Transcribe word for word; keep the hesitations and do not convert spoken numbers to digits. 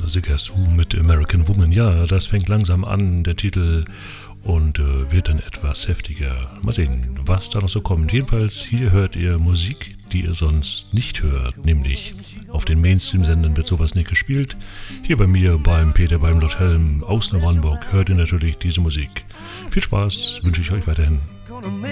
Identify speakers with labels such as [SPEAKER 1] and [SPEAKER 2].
[SPEAKER 1] The Guess Who mit American Woman. Ja, das fängt langsam an, der Titel, und äh, wird dann etwas heftiger. Mal sehen, was da noch so kommt. Jedenfalls, hier hört ihr Musik, die ihr sonst nicht hört. Nämlich auf den Mainstream-Sendern wird sowas nicht gespielt. Hier bei mir, beim Peter, beim Lord Helm aus Neumannburg, hört ihr natürlich diese Musik. Viel Spaß wünsche ich euch weiterhin.